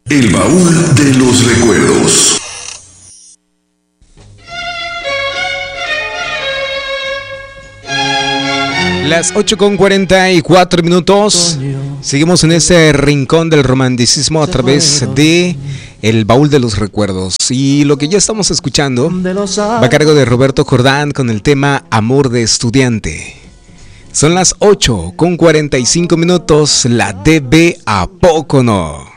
El baúl de los recuerdos. Las 8:44. Seguimos en ese rincón del romanticismo a través de El baúl de los recuerdos. Y lo que ya estamos escuchando va a cargo de Roberto Jordán con el tema Amor de Estudiante. Son las 8:45. La DB, ¿a poco no?